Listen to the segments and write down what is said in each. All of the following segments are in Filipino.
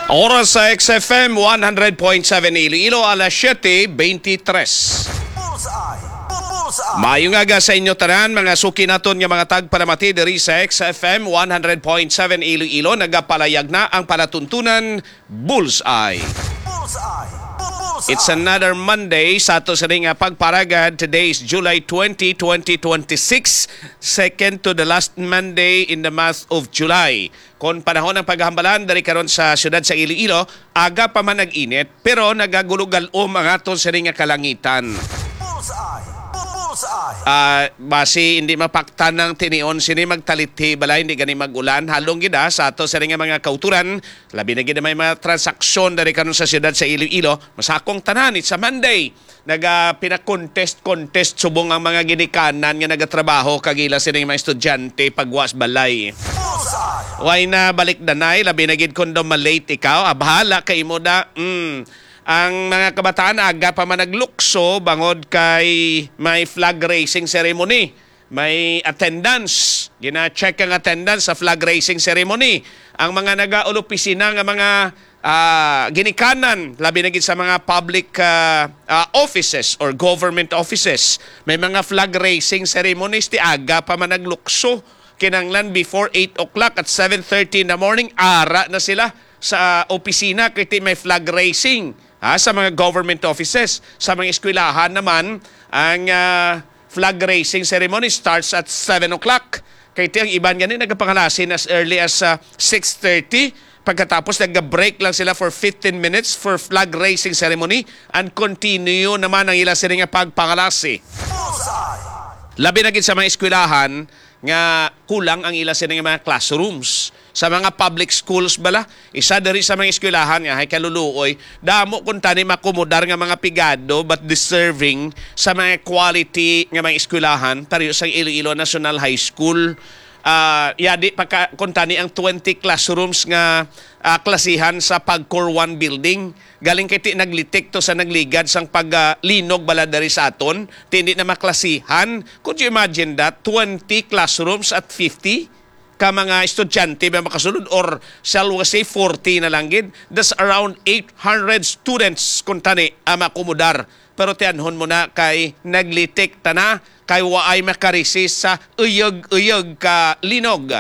Oras sa XFM 100.7 Iloilo, alas 7:23. Maayong aga sa inyo tanan, mga suki naton nga mga tagpalamati diri sa XFM 100.7 Iloilo. Nagapalayag na ang palatuntunan Bullseye. It's another Monday sa ato sa ring pagparagad. Today is July 20, 2026. Second to the last Monday in the month of July. Kung panahon ng paghahambalan dari karon sa siyudad sa Iloilo, aga pa man nag-init pero nagagulugal-o mga ato sa ring kalangitan. Basi hindi mapaktan ng tinion sini magtaliti balay hindi gani magulan halong gida sa ato sa ring mga kauturan labi na gid may mga transaksyon dari kanon sa siyudad sa Iloilo masakong tanan it's a Monday pina-contest subong ang mga ginikanan nga nagatrabaho kagila sini mga estudyante pagwas balay. Why na balik danay labi na gid kun malate ikaw bahala kay mo da ang mga kabataan aga pa man naglukso bangod kay may flag racing ceremony. May attendance. Gina-check ang attendance sa flag racing ceremony. Ang mga nag-olopisina nga mga ginikanan, labi na gid sa mga public offices or government offices. May mga flag racing ceremonies ti aga pa man naglukso. Kinanglan before 8 o'clock at 7:30 in the morning, ara na sila sa opisina kaya may flag racing. Sa mga government offices. Sa mga eskwelahan naman, ang flag racing ceremony starts at 7 o'clock. Kaya ang iban ganin nagpangalasin as early as 6:30. Pagkatapos nag-break lang sila for 15 minutes for flag racing ceremony and continue naman ang ilang siring pagpangalasi. Labi na gid sa mga eskwelahan nga kulang ang ilang siring mga classrooms. Sa mga public schools bala, isa dari sa mga eskwelahan nga hay kaluluoy, damo kun tani makomodar nga mga pigado but deserving sa mga quality nga mga eskwelahan pareho sa Iloilo National High School. Yadi pagka kun tani ang 20 classrooms nga klasihan sa Pagcor 1 building. Galing kiti naglitik to sa nagligad sang paglinog bala dari sa aton, hindi na maklasihan. Could you imagine that? 20 classrooms at 50? Ka mga estudyante ba makasunod or shall we say 40 na lang gid. That's around 800 students kung tani makumudar. Pero tiyanhon mo na kay naglitik ta na kay waay makarisis sa uyog ka linog.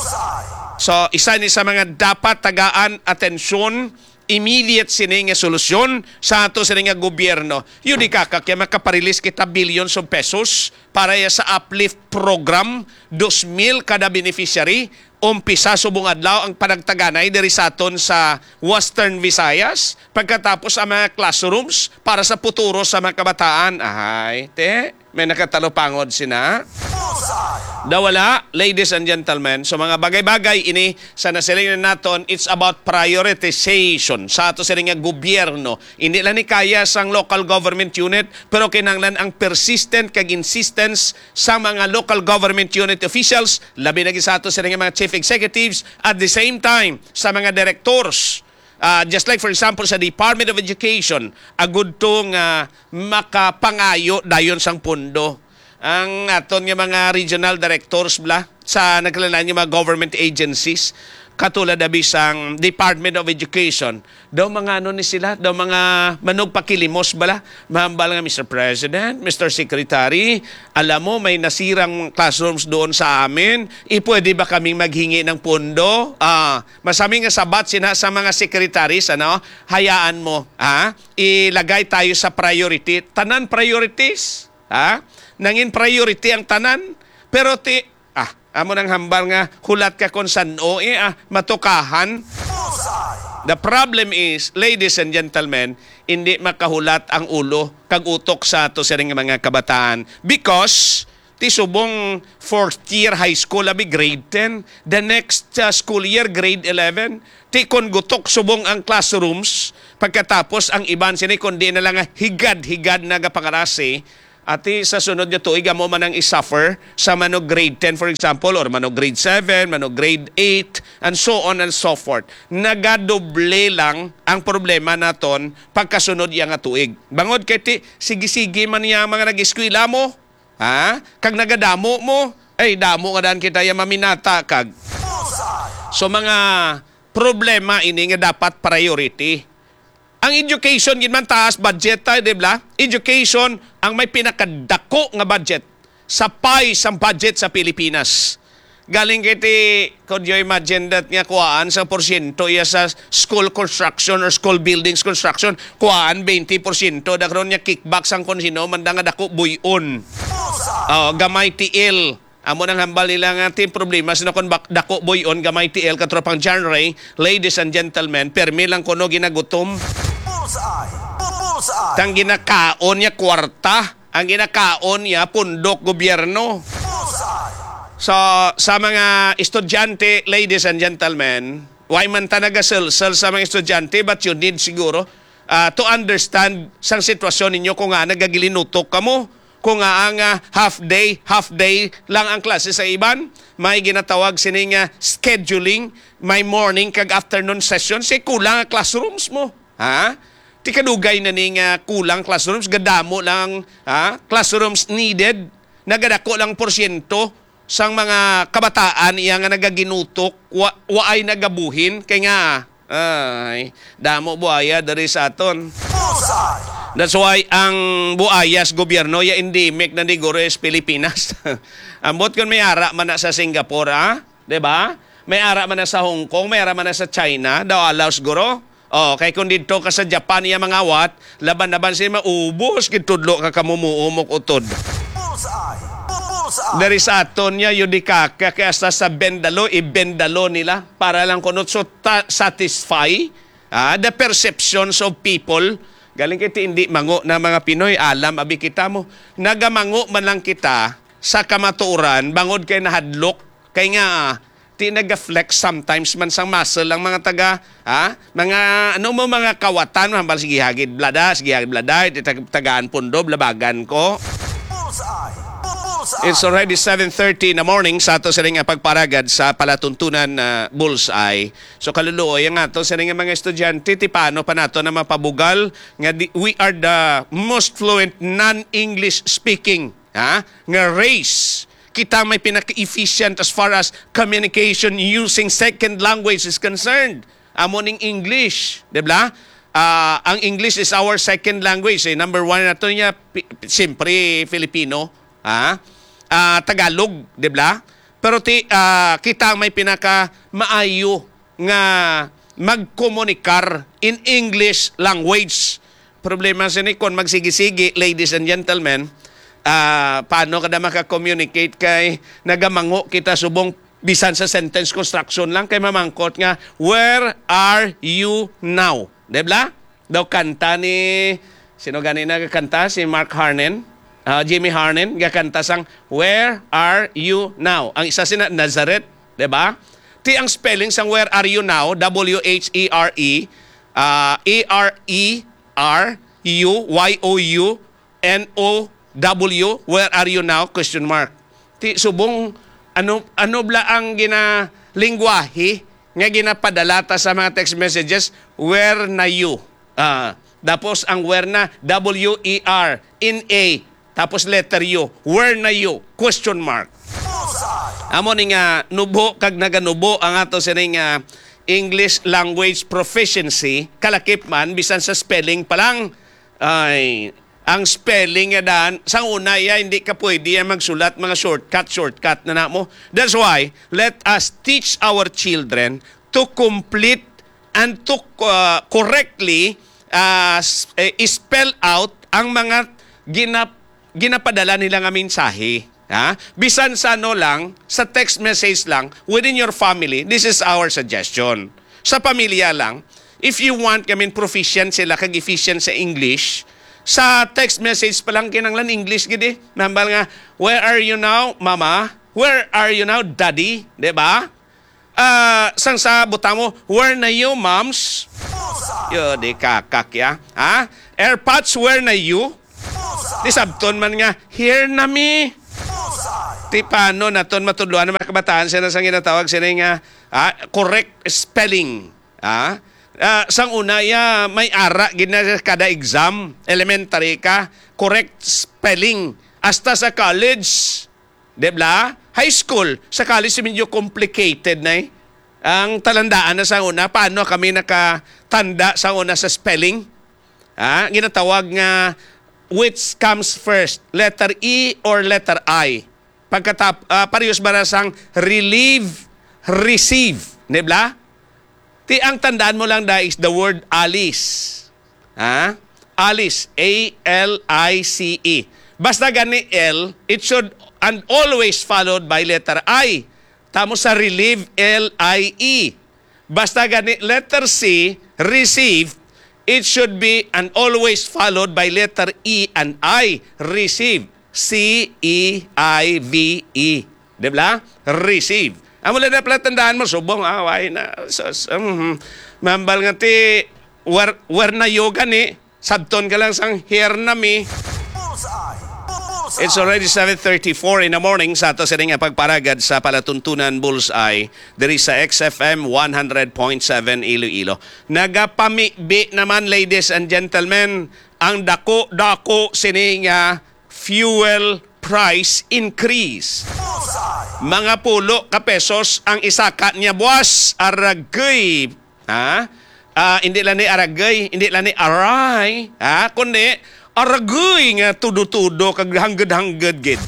So isa ni sa mga dapat tagaan atensyon immediate sining solusyon sa ato sining gobyerno. Yun di kakakya makaparilis kita billions of pesos para sa uplift program 2,000 kada beneficiary. Umpisa subong adlaw ang panagtaganay diri sa aton sa Western Visayas. Pagkatapos ang mga classrooms para sa futuro sa mga kabataan. Ahay, may nakatalopangod sina. Dawala, ladies and gentlemen, so mga bagay-bagay ini sa nasilingan naton, it's about prioritization sa ato siling nga gobyerno. Hindi lang ni kaya sang local government unit, pero kinanglan ang persistent kag insistence sa mga local government unit officials, labi na sa ato siling mga chief executives, at the same time sa mga directors. Just like for example sa Department of Education, agud tong makapangayo dayon sang pundo. Ang aton nga mga regional directors sa naglalan nga mga government agencies katulad abi sang Department of Education daw mga ni sila daw mga manog pakilimos mahambal nga Mr. President, Mr. Secretary, alam mo may nasirang classrooms doon sa amin, pwede ba kaming maghingi ng pondo? Masami nga sabat sina sa mga secretaries hayaan mo ilagay tayo sa priority, tanan priorities nangin priority ang tanan pero amo nang hambal nga hulat ka kon sano matukahan. The problem is, ladies and gentlemen, hindi makahulat ang ulo kag utok sa ato sa mga kabataan because ti subong fourth year high school abi grade 10, the next school year grade 11, ti kon gutok subong ang classrooms pagkatapos ang iban sini kundi na lang higad na pangarasi. Ati sa sunod niya tuig mo man ang isuffer sa manog grade 10 for example or manog grade 7, manog grade 8 and so on and so forth. Nagadoble lang ang problema naton pagkasunod yang tuig. Bangod kay ti sige-sige man niya mga nag-eskwela mo, kag nagadamo mo, damo nga dan kita ya maminata kag. So mga problema ini nga dapat priority. Ang education gid man taas budget tayo, di ba? Education ang may pinakadako nga budget sa pie sa budget sa Pilipinas. Galing kiti, could you imagine that nga kuhaan sa porsyento iya sa school construction or school buildings construction, kuhaan 20%, dagron niya kickback sang konsino, manda nga dako buyon. Gamay tiil. Amo nang hambal nila nga team problema sino kon dako buyon, gamay tiil, katropang genre, ladies and gentlemen, permi lang kuno ginagutom. Tang ginakaon niya kwarta, ang ginakaon niya pundok gobyerno. So, sa mga estudyante, ladies and gentlemen, why man ta nagasal-sal sa mga estudyante, but you need siguro to understand sang sitwasyon ninyo kung nga nagagilinutok kamo, kung nga ang half day lang ang klase sa iban, may ginatawag sining scheduling, may morning kag afternoon session, say kulang ang classrooms mo. Ha? Ti kadugay na ning kulang classrooms, gadamo lang classrooms needed, nagadako lang porsyento sang mga kabataan iya nga nagaginutok waay nagabuhin kay nga ay damo buaya diri sa aton. That's why ang buayas gobyerno ya endemic na diguro is Pilipinas. Ambot kun may ara man na sa Singapore, di ba? May ara man na sa Hong Kong, may ara man na sa China, daw allows guro. Kay kung dito ka sa Japan iya mga wat, laban-laban sila maubos kitudlo ka kamumuumok utod. Dari sa aton niya yudikaka kaya sa bendalo, ibendalo nila para lang kunot so satisfy the perceptions of people. Galing kita hindi mango na mga Pinoy, alam abi kita mo. Nagamango man lang kita sa kamatuoran, bangod kay nahadlok, kay nga ti naga-flex sometimes man sang muscle ang mga taga, mga ano mo mga kawatan, hambal sige hagid blada, tagaan pundo, blabagan ko. It's already 7:30 in the morning sa ato sa nga pagparagad sa palatuntunan na Bullseye. So kaluluoy nga ato sa nga mga estudyante ti paano pa nato na mapabugal nga we are the most fluent non-English speaking nga race. Kita may pinaka-efficient as far as communication using second language is concerned. Amo ning English, di ba? Ang English is our second language. Number one na ito niya, siyempre Filipino. Tagalog, di ba? Pero kita may pinaka maayo nga magkomunikar in English language. Problema sa ni kon magsigi-sigi, ladies and gentlemen, paano kada maka-communicate kay nagamango kita subong bisan sa sentence construction lang kay mamangkot nga, where are you now? Di ba? Daw kanta ni, sino ganina kanta? Si Mark Harnen. Jimmy Harnen, gakanta sang Where Are You Now? Ang isa sina Nazareth, di ba? Ti ang spelling sang Where Are You Now, W-H-E-R-E, A-R-E-R-U-Y-O-U-N-O-W, Where Are You Now? Question mark. Ti subong, ano bla ang lingwahe nga ginapadalata sa mga text messages, where na you? Tapos ang where na, W-E-R, in A, tapos letter U, where na you? Question mark. Amo ni nga nubo kag naganubo ang ato sa nga English language proficiency, kalakip man bisan sa spelling pa lang. Ay, ang spelling nga dan sang una ya hindi ka pwede magsulat mga shortcut na namo. That's why let us teach our children to complete and to correctly spell out ang mga ginapadala nila nga mensahe. Bisan sa lang, sa text message lang, within your family, this is our suggestion. Sa pamilya lang, if you want proficient sila kag efficient sa English, sa text message pa lang kinanglan English gidi. Nambal nga, where are you now, mama? Where are you now, daddy? Diba? Sang sa buta mo, where na you, moms? Yo, di kakak ya. AirPods, where na you? Di sabton man nga, here na mi. Ti paano naton matudluan ng mga kabataan sila sang ginatawag sila nga correct spelling. Sang una ya may ara gina kada exam, elementary ka, correct spelling. Hasta sa college, di ba? High school, sa college medyo complicated na Ang talandaan na sa una, paano kami nakatanda sa una sa spelling? Ginatawag nga, which comes first, letter E or letter I? Parehas ba na sang relieve, receive? Diba? Ang tandaan mo lang da is the word Alice. Alice, A-L-I-C-E. Basta gani L, it should and always followed by letter I. Tamo sa relieve, L-I-E. Basta gani letter C, receive, it should be and always followed by letter E and I. Receive, C-E-I-V-E. Diba? Receive. Amo lang na pala tandaan mo, subong, why na, mambal nga ti, war na yoga ni, sabton ka lang sang hair na mi. It's already 7:34 in the morning sa ato sa nga pagparagad sa palatuntunan Bullseye diri sa XFM 100.7 Iloilo. Nagapamibi naman, ladies and gentlemen, ang dako sini nga fuel price increase. Mga pulo ka pesos ang isaka niya buwas aragay. Hindi lang ni aragay, hindi lang ni aray, kundi aragay nga tudo-tudo kag hangged-hangged gid.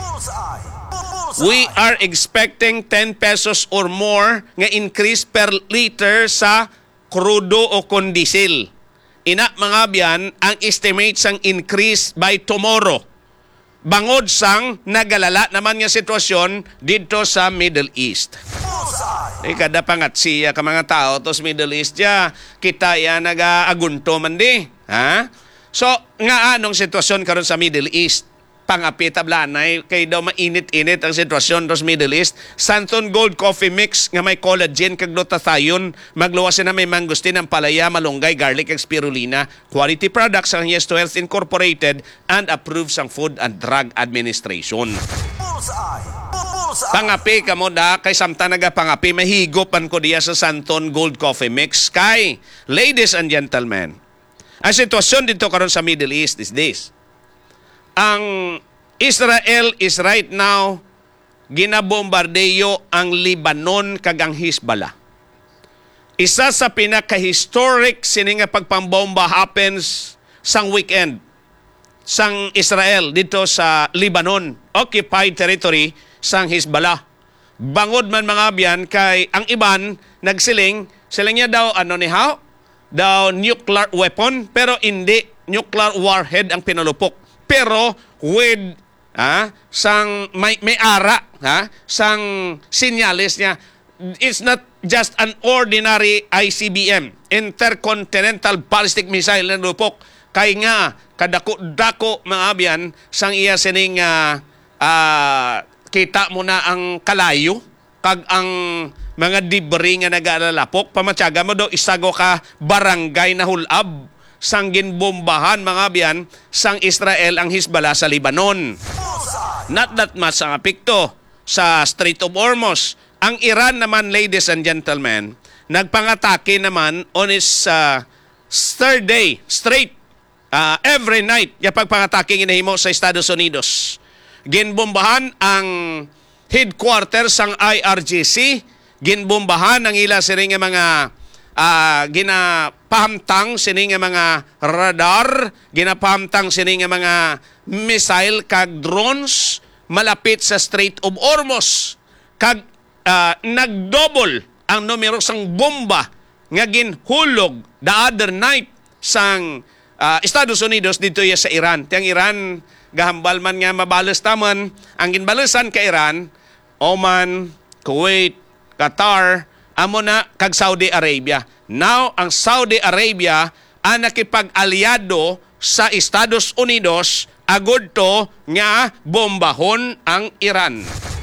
We are expecting 10 pesos or more nga increase per liter sa krudo o kondisel. Ina mga biyan, ang estimate sang increase by tomorrow. Bangod sang nagalala naman nga sitwasyon dito sa Middle East. Kada pangatsiya ka mga tao tos Middle East ya, kita ya nag-aagunto man di. So, nga anong sitwasyon karon sa Middle East? Pangapi tablanay, kay daw mainit-init ang sitwasyon sa Middle East. Santon Gold Coffee Mix nga may collagen kag glutathione, magluwas na may mangustin ng palaya, malunggay, garlic kag spirulina. Quality products ang Yes to Health Incorporated and approved sang Food and Drug Administration. Pangapi ka mo da, kay samta nagapangapi, mahigopan ko diya sa Santon Gold Coffee Mix. Kay, ladies and gentlemen, ang sitwasyon dito karon sa Middle East is this. Ang Israel is right now ginabombardeyo ang Lebanon kag ang Hezbollah. Isa sa pinaka-historic sini nga pagpambomba happens sang weekend sang Israel dito sa Lebanon, occupied territory sang Hezbollah. Bangod man mga biyan kay ang iban nagsiling niya daw daw nuclear weapon, pero hindi nuclear warhead ang pinalupok. Pero with sang may ara sang sinyales niya, it's not just an ordinary ICBM, intercontinental ballistic missile na lupok. Kay nga kadako-dako mga abyan sang iya sining kita mo na ang kalayo kag ang mga debris nga nagalalapok. Pamatyaga mo do isago ka barangay na hulab sang ginbombahan mga biyan sang Israel ang Hezbollah sa Lebanon. Not that much ang apekto sa Strait of Hormuz. Ang Iran naman, ladies and gentlemen, nagpangatake naman on its third day straight, every night, yung pagpangatake inahimo sa Estados Unidos. Ginbombahan ang headquarters sang IRGC, ginbombahan ang ila siring mga ginapahamtang sining mga radar, ginapahamtang sining mga missile kag drones malapit sa Strait of Hormuz. Kag nagdouble ang numero sang bomba nga ginhulog the other night sang Estados Unidos dito sa Iran. Tiyang Iran gahambal man nga mabalos taman, ang ginbalasan ka Iran, Oman, Kuwait, Qatar, amo na kag Saudi Arabia. Now, ang Saudi Arabia ang nakipag-aliado sa Estados Unidos agud to nga bombahon ang Iran.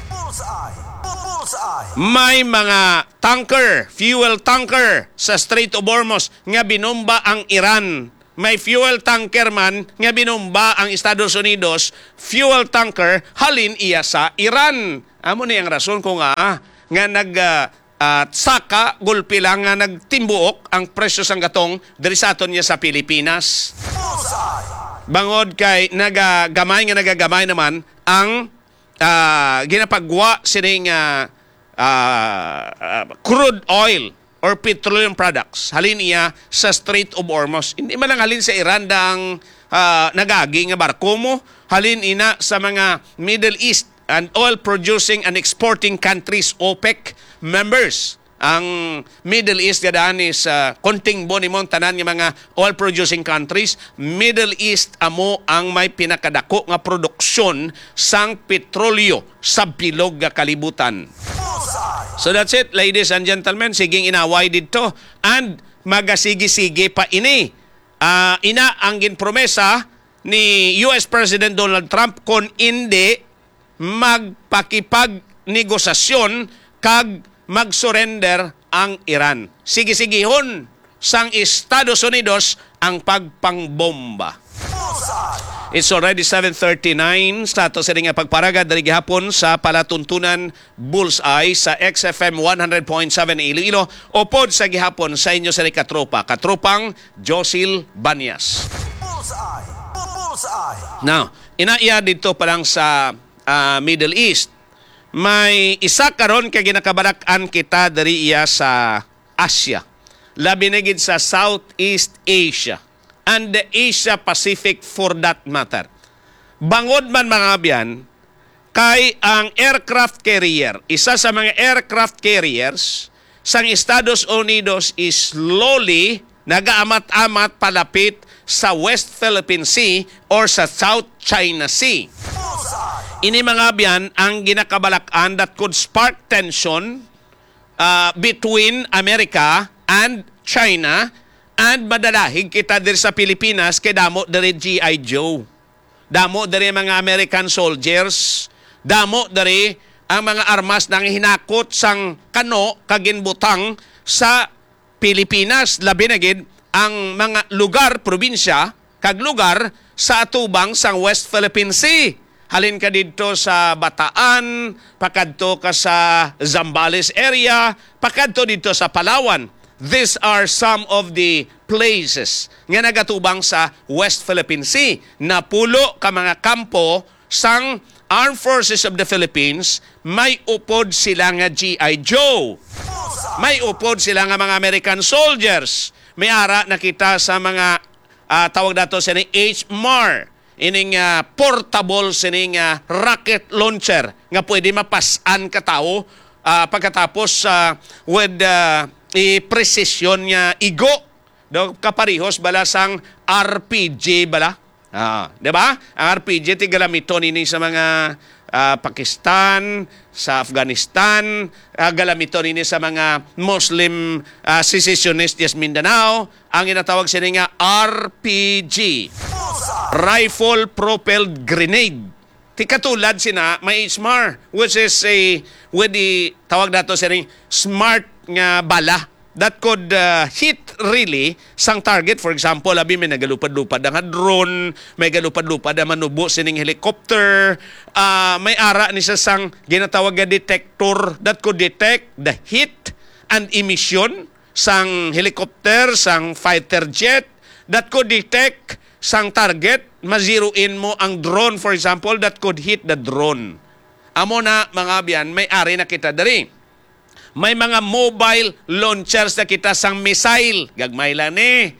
May mga tanker, fuel tanker sa Strait of Hormuz nga binomba ang Iran. May fuel tanker man nga binomba ang Estados Unidos, fuel tanker halin iya sa Iran. Amo ni ang rason ko nga saka gulpi lang nga nagtimbuok ang presyo sang gatong diri sa aton niya sa Pilipinas. Bangod kay nagagamay naman ang ginapagwa sining crude oil or petroleum products. Halin iya sa Strait of Hormuz. Hindi man lang halin sa Iran dang nagagi nga barko mo. Halin ina sa mga Middle East and oil-producing and exporting countries, OPEC members. Ang Middle East gadaan is konting bonimon tanan ng mga oil-producing countries. Middle East amo ang may pinakadako nga produksyon sang petrolyo sa bilog nga kalibutan. So that's it, ladies and gentlemen. Siging inaway dito. And magasigi-sige pa ini. Ina ang ginpromesa ni US President Donald Trump kung hindi magpakipag-negosasyon kag mag-surrender ang Iran. Sige-sigihon sang Estados Unidos ang pagpangbomba. It's already 7:39. Status nga pagparaga dari gihapon sa palatuntunan Bullseye sa XFM 100.7 Iloilo o pod sa gihapon sa inyo sa katropa. Katropang Josil Banyas. Now, inaiya dito parang sa Middle East. May isa karon kay ginakabarak-an kita diri iya sa Asia. Labi na gid sa Southeast Asia and the Asia Pacific for that matter. Bangod man mga biyan kay ang aircraft carrier, isa sa mga aircraft carriers sang Estados Unidos is slowly nagaamat-amat palapit sa West Philippine Sea or sa South China Sea. Ini mga biyan ang ginakabalak-an that could spark tension between America and China and madalahig kita dir sa Pilipinas kay damo diri G.I. Joe. Damo diri mga American soldiers. Damo diri ang mga armas nang hinakot sang kano kaginbutang sa Pilipinas. Labi na gid ang mga lugar, probinsya, kag lugar sa atubang sang West Philippine Sea. Halin ka dito sa Bataan, pakadto ka sa Zambales area, pakadto dito sa Palawan. These are some of the places nga nagatubang sa West Philippine Sea. Napulo ka mga kampo sang Armed Forces of the Philippines, may upod sila nga G.I. Joe. May upod sila nga mga American soldiers. May ara nakita sa mga tawag dato sa ni HMAR. Ining portable sining rocket launcher nga pwede mapasan ka tao pagkatapos with i-precision niya igo do kaparihos bala sang RPG bala. Di ba? Ang RPG ti galamiton ini sa mga Pakistan, sa Afghanistan, galamiton ini sa mga Muslim secessionist yes Mindanao, ang inatawag sila nga RPG. Rifle Propelled Grenade. Ti katulad sina may SMAR, which is with the tawag dato sa smart nga bala that could hit really sang target. For example, abi may nagalupad-lupad ang drone, may galupad-lupad ang manubo sining helicopter, may ara ni sa sang ginatawag nga detector that could detect the heat and emission sang helicopter, sang fighter jet, that could detect sang target, ma-zero-in mo ang drone, for example, that could hit the drone. Amo na, mga biyan, may ari na kita dari. May mga mobile launchers na kita sang missile. Gagmay lang ni.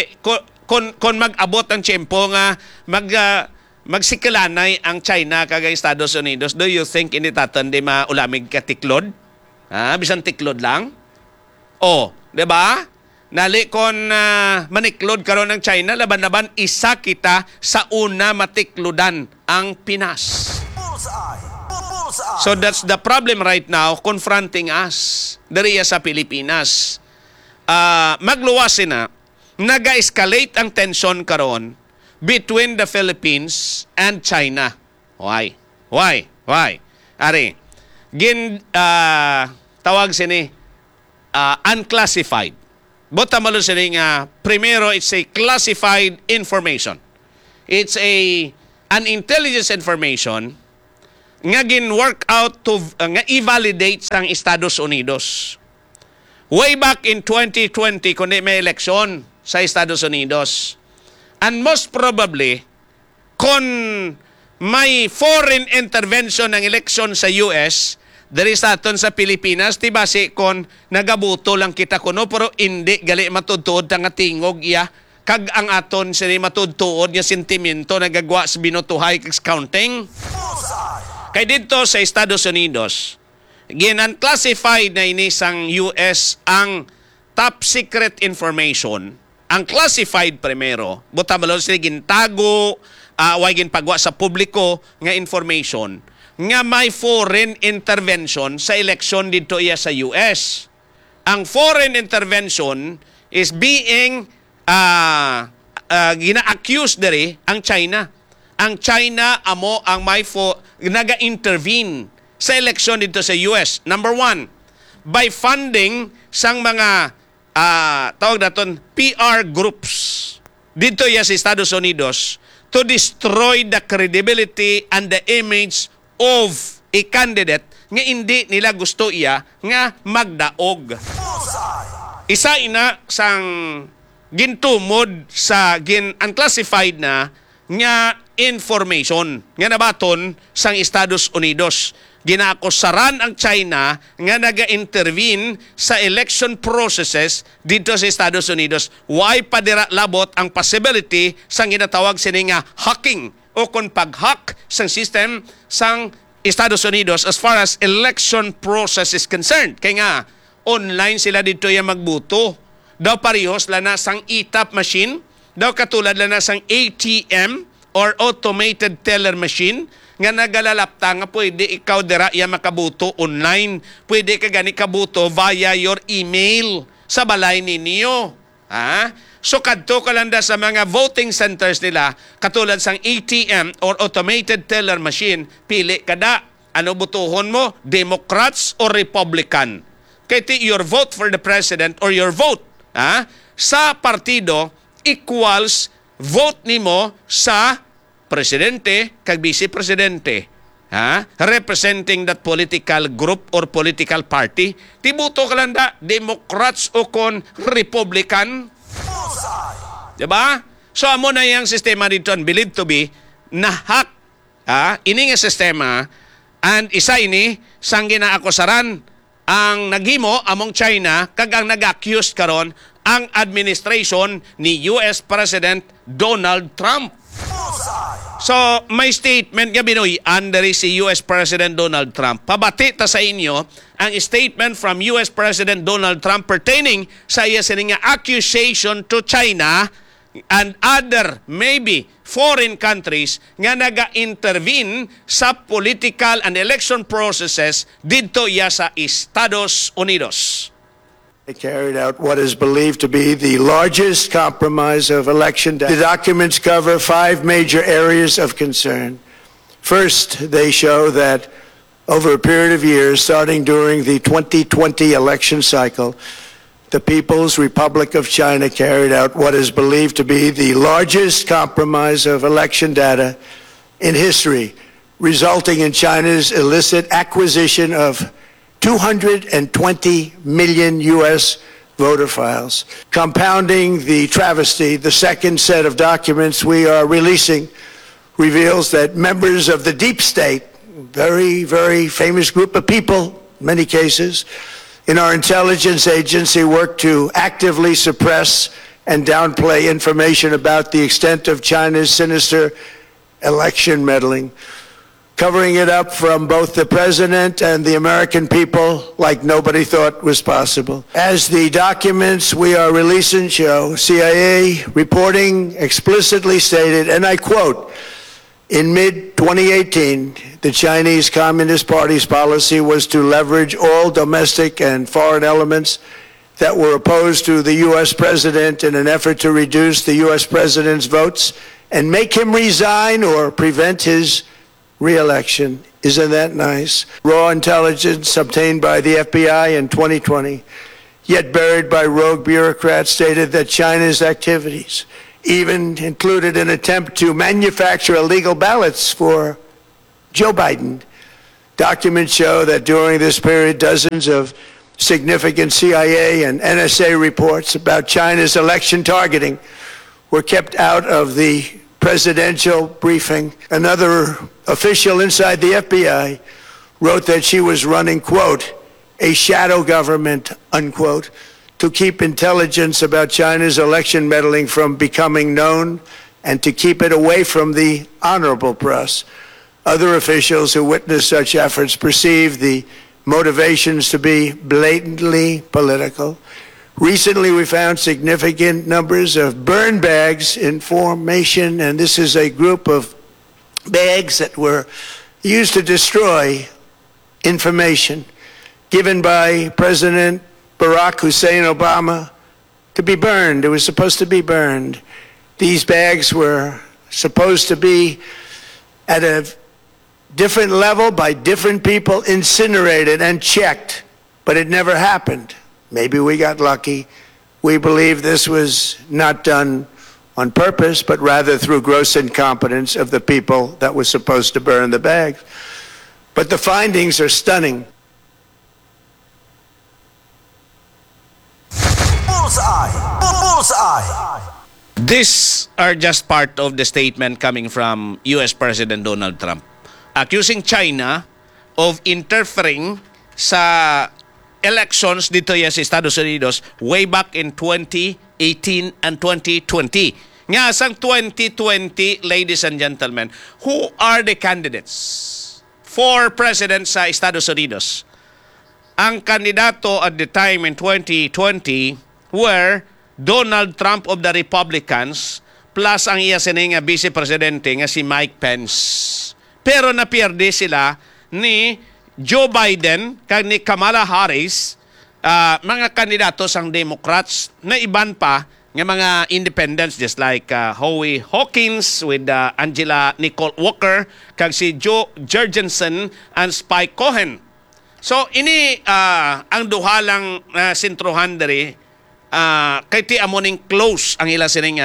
Kung mag-abot ang tiyempo nga, magsikalanay ang China kagay Estados Unidos, do you think ini tatan di maulamig ka tiklod? Bisan tiklod lang? Di ba? Nali kon maniklod karon ng China, laban-laban isa kita sa una matiklodan ang Pinas. So that's the problem right now confronting us diriya sa Pilipinas. Magluwas na, naga-escalate ang tension karon between the Philippines and China. Why? Ari, tawag sini unclassified. Bota malo sini nga primero it's a classified information. It's an intelligence information nga gin-work out to nga i-validate sang Estados Unidos. Way back in 2020 kundi may eleksyon sa Estados Unidos. And most probably kung may foreign intervention ng eleksyon sa US, Diri sa aton sa Pilipinas, ti base kon nagabuto lang kita kuno, pero hindi gali matudtod nga tingog iya. Kag ang aton sini matudtuod nga sentimento nagagwa sa binutuhay kag counting. Kay dito sa Estados Unidos, ginan-classified na ini sang US ang top secret information. Ang classified primero, buta balon sila gintago, way ginpagwa sa publiko nga information nga may foreign intervention sa eleksyon dito iya sa US. Ang foreign intervention is being gina-accuse diri ang China. Ang China amo ang may naga-intervene sa eleksyon dito sa US. Number one, by funding sang mga tawag naton PR groups dito iya sa Estados Unidos to destroy the credibility and the image of a candidate nga hindi nila gusto iya nga magdaog. Isa ina sang gintumod sa unclassified na nga information nga nabaton sang Estados Unidos. Ginakusaran ang China nga naga-intervene sa election processes dito sa Estados Unidos. Why padira labot ang possibility sang ginatawag sini nga hacking o kung pag-hack sang system sang Estados Unidos as far as election process is concerned. Kaya nga, online sila dito yung magbuto. Daw parehos lana sang ETAP machine, daw katulad lana sang ATM or automated teller machine, nga nagalalapta nga pwede ikaw dira iya makabuto online. Pwede ka gani kabuto via your email sa balay ninyo. So kadto ka lang sa mga voting centers nila, katulad sang ATM or automated teller machine, pili kada. Ano butuhon mo? Democrats or Republican? Kaya your vote for the president or your vote sa partido equals vote nimo sa presidente kag vice-presidente. Representing that political group or political party. Tibuto ka lang da, Democrats o kon Republican. Diba? So, amo na yung sistema dito, believed to be, na-hack. Ini nga sistema, and isa ini, sang ginaakusaran, ang naghimo among China, kag ang nag-accuse karon ang administration ni US President Donald Trump. So, may statement nga binuyan dari si US President Donald Trump. Pabati ta sa inyo ang statement from US President Donald Trump pertaining sa iya sininga accusation to China and other maybe foreign countries nga naga-intervene sa political and election processes dito iya sa Estados Unidos. They carried out what is believed to be the largest compromise of election. The documents cover 5 major areas of concern. First, they show that over a period of years, starting during the 2020 election cycle, the People's Republic of China carried out what is believed to be the largest compromise of election data in history, resulting in China's illicit acquisition of 220 million U.S. voter files. Compounding the travesty, the second set of documents we are releasing reveals that members of the deep state, very, very famous group of people, in many cases, in our intelligence agency work to actively suppress and downplay information about the extent of China's sinister election meddling, covering it up from both the president and the American people like nobody thought was possible. As the documents we are releasing show, CIA reporting explicitly stated, and I quote, in mid-2018, the Chinese Communist Party's policy was to leverage all domestic and foreign elements that were opposed to the U.S. president in an effort to reduce the U.S. president's votes and make him resign or prevent his re-election. Isn't that nice? Raw intelligence obtained by the FBI in 2020, yet buried by rogue bureaucrats, stated that China's activities even included an attempt to manufacture illegal ballots for Joe Biden. Documents show that during this period, dozens of significant CIA and NSA reports about China's election targeting were kept out of the presidential briefing. Another official inside the FBI wrote that she was running, quote, a shadow government, unquote, to keep intelligence about China's election meddling from becoming known and to keep it away from the honorable press. Other officials who witnessed such efforts perceived the motivations to be blatantly political. Recently, we found significant numbers of burn bags in formation, and this is a group of bags that were used to destroy information given by President Barack Hussein Obama to be burned. It was supposed to be burned. These bags were supposed to be at a different level by different people, incinerated and checked, but it never happened. Maybe we got lucky. We believe this was not done on purpose, but rather through gross incompetence of the people that were supposed to burn the bags. But the findings are stunning. Bullseye! Bullseye! These are just part of the statement coming from U.S. President Donald Trump, accusing China of interfering sa elections dito sa Estados Unidos way back in 2018 and 2020. Nga sang 2020, ladies and gentlemen, who are the candidates for president sa Estados Unidos? Ang kandidato at the time in 2020 were Donald Trump of the Republicans plus ang iya sining vice presidente nga si Mike Pence. Pero napierde sila ni Joe Biden kag ni Kamala Harris, mga kandidato sang Democrats na iban pa nga mga independents just like Howie Hawkins with Angela Nicole Walker kag si Joe Jurgensen and Spike Cohen. So ini ang duha lang sentruhan diri kay ti amoning close ang ila sining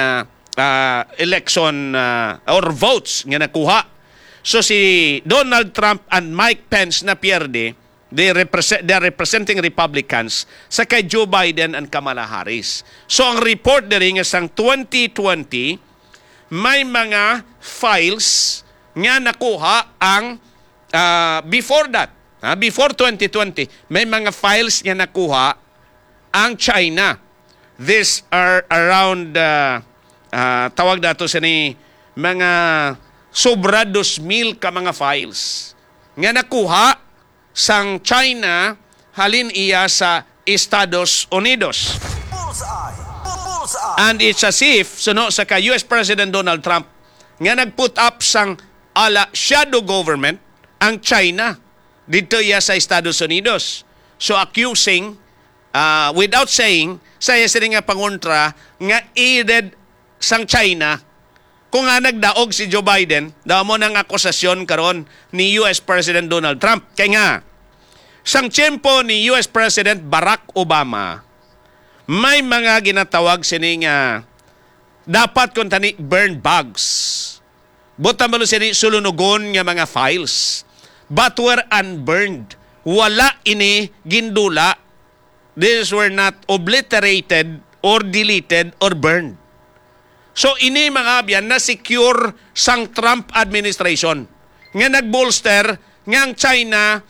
election or votes nga nakuha. So si Donald Trump and Mike Pence na pierde, they're representing Republicans sa kay Joe Biden and Kamala Harris. So ang report diri nga sang 2020 may mga files nga nakuha ang before that, before 2020, may mga files nga nakuha ang China. These are around tawag dato sa ni mga sobra 2,000 ka mga files nga nakuha sang China halin iya sa Estados Unidos. Bullseye! Bullseye! And it's as if suno sa ka US President Donald Trump nga nagput up sang ala shadow government ang China dito iya sa Estados Unidos. So accusing without saying sa sining nga pangontra nga aided sang China. Kung nga nagdaog si Joe Biden, daw mo ng akusasyon karon ni US President Donald Trump. Kaya nga, sang tiyempo ni US President Barack Obama, may mga ginatawag sining dapat kung tani burn bags. Buta mo sini sulunugon nga mga files. But were unburned. Wala ini gindula. These were not obliterated or deleted or burned. So ini mga biyan na secure sang Trump administration nga nagbolster nga ang China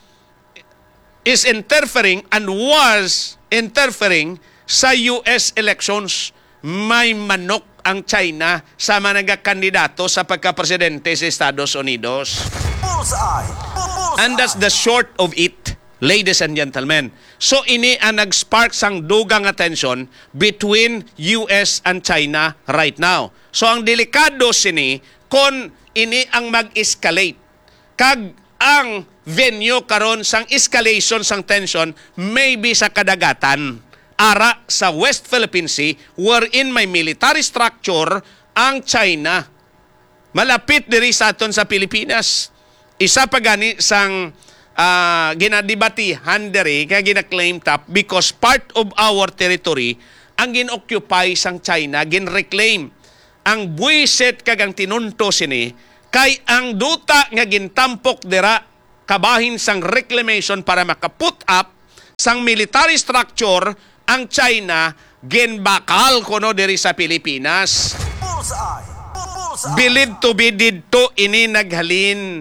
is interfering and was interfering sa US elections. May manok ang China sa mga kandidato sa pagka-presidente sa Estados Unidos. Bullseye! Bullseye! And that's the short of it, ladies and gentlemen. So ini ang nag-spark sang dugang attention between US and China right now. So ang delikado sini kon ini ang mag-escalate. Kag ang venue karon sang escalation sang tension maybe sa kadagatan ara sa West Philippine Sea wherein may military structure ang China. Malapit diri sa aton sa Pilipinas. Isa pa gani sang ginadibatihan diri kaya gina-claim tap because part of our territory ang gin-occupy sang China, gin-reclaim. Ang buwiset kag ang tinunto sini kay ang duta nga gintampok dira kabahin sang reclamation para makaput up sang military structure ang China ginbakal kuno diri sa Pilipinas. Bullseye! Bullseye! Believed to be didto ini naghalin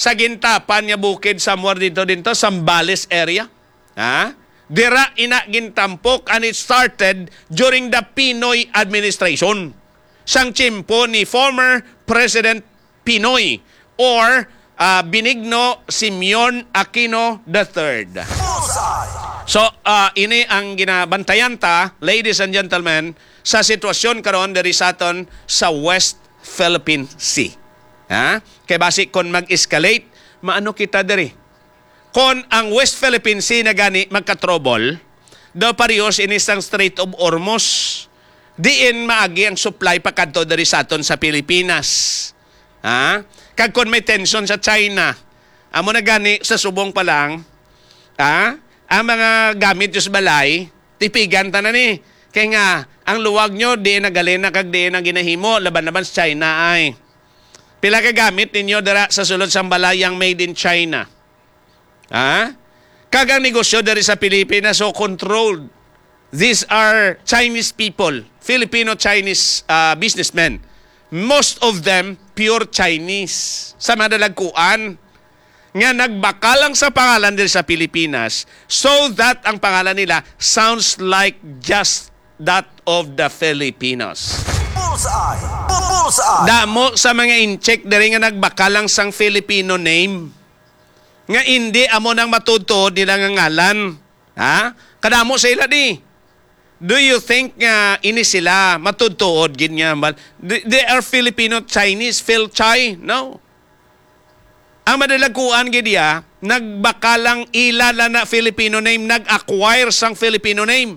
sa gintapan nga bukid somewhere dito Sambales area. Ha? Dira ina gintampok and it started during the Pinoy administration. Sang tiyempo ni former President Pinoy or Benigno Simeon Aquino III. Bullseye. So, ini ang ginabantayan ta, ladies and gentlemen, sa sitwasyon karon diri sa aton sa West Philippine Sea. Ha? Kay basi kon mag-escalate, maano kita diri? Kon ang West Philippine Sea na gani magka-trouble, do parehas inisang Strait of Hormuz, diin maagi ang supply pakadto diri sa aton sa Pilipinas. Ha? Kag kon may tension sa China, amo na gani sa subong pa lang, ang mga gamit sa balay, tipigan ta na ni. Kaya nga, ang luwag nyo, di na galena kag di na ginahimo, laban-laban sa China ay. Pila ka gamit ninyo dara sa sulod sa balay ang made in China. Kag ang negosyo dari sa Pilipinas, so controlled. These are Chinese people, Filipino-Chinese businessmen. Most of them, pure Chinese. Sa madalagkuan, nga nagbakalang sa pangalan nila sa Pilipinas so that ang pangalan nila sounds like just that of the Filipinos. Bullseye. Bullseye. Damo sa mga incheck diri nga nagbakalang sang Filipino name. Nga hindi amo nang matudtod nila nga ngalan. Ha? Kadamo sa ila di. Do you think nga ini sila matudtod ginyamal? They are Filipino-Chinese, Phil-Chai? No. Ang madalagkuan gidya, nagbakalang ilala na Filipino name, nag-acquire sang Filipino name.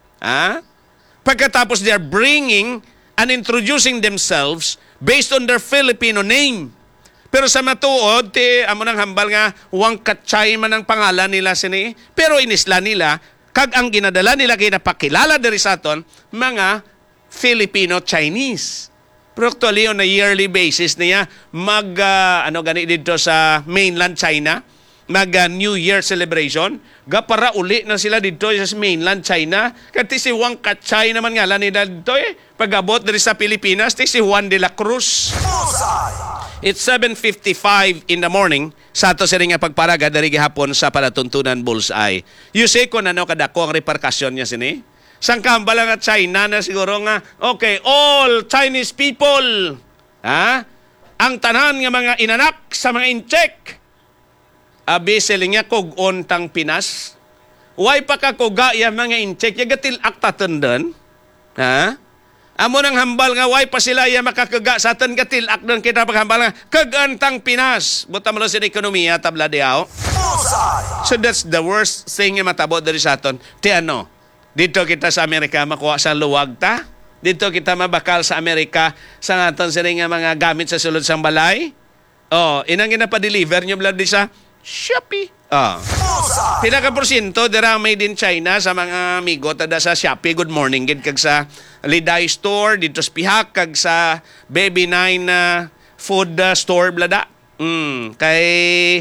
Pagkatapos they're bringing and introducing themselves based on their Filipino name. Pero sa matuod, amo nang hambal nga, wang katchay man ang pangalan nila sini. Pero inisla nila, kag ang ginadala nila kinapakilala diri sa aton, mga Filipino-Chinese. Pero actually, on a yearly basis niya, gani dito sa mainland China, New Year celebration, para uli na sila dito sa mainland China. Kasi si Wang Katchay naman nga nila dito pag-abot dito sa Pilipinas, si Juan de la Cruz. Bullseye. It's 7:55 in the morning sa ato sa nga pagparaga dari gihapon sa palatuntunan Bullseye. You say kung ano kadako ang repercussion niya sini? Sang kambala nga China na siguro nga, okay, all Chinese people, ang tanan nga mga inanak sa mga incheck, abi siling nga kugon tang Pinas, way pa ka kuga ya mga incheck, yagatil akta tundan, amo nang hambal nga, way pa sila ya makakaga sa atin gatil akdan kita paghambal nga, kagan tang Pinas, buta mo lang sa ekonomiya, tabla diyaw. Bullseye. So that's the worst thing nga matabo dari sa aton. Ti ano? Dito kita sa Amerika makuha sa luwag ta. Dito kita mabakal sa Amerika sa aton sila nga mga gamit sa sulod sang balay. Inang ginapa-deliver nyo blood di sa Shopee. Bullseye. Pila ka porsyento dira made in China sa mga amigo tada sa Shopee. Good morning gid kag sa Liday store dito sa Pihak kag sa Baby Nine food store blada. Kay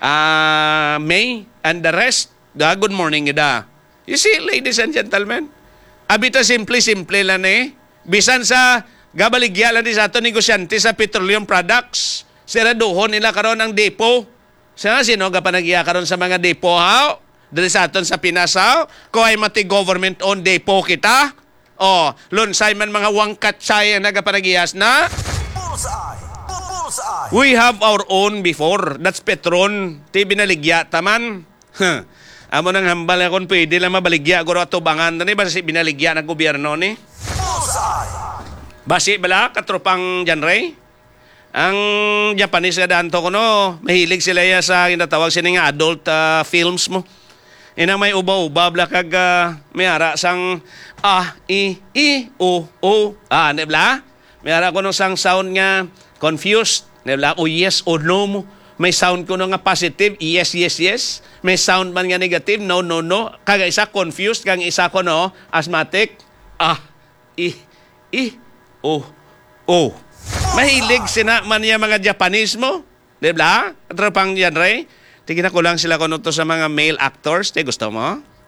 May and the rest. Good morning gida. You see, ladies and gentlemen, abita simple-simple lang Bisan sa gabaligya lang sa ato negosyante sa petroleum products. Sila dohon nila karon ang depo. Sino gapanagya karon sa mga depo ha? Dili sa aton sa Pinas ha? Kung ay mati government-owned depo kita. Lunsay man mga wangkatsay na gapanagiyas na. Bullseye. Bullseye. We have our own before. That's Petron. Ti binaligya taman. Amo nang hambal kung pwede lang mabaligya guro atubangan ni basi binaligya ng gobyerno ni. Bullseye. Basi bala katropang Janray. Ang Japanese nga danto ko no, mahilig sila ya sa ginatawag sini nga adult films mo. Ina may uba-uba bla kag may ara sang o nebla. May ara ko no sang sound nga confused, nebla o yes o no mo. May sound ko nga positive, yes, yes, yes. May sound man nga negative, no, no, no. Kaga isa confused, kang isa ko no, asthmatic, o. Mahilig sina man niya mga Japanese mo. Diba? At pang yan, Ray. Tignan ko lang sila kuno to sa mga male actors. Gusto mo?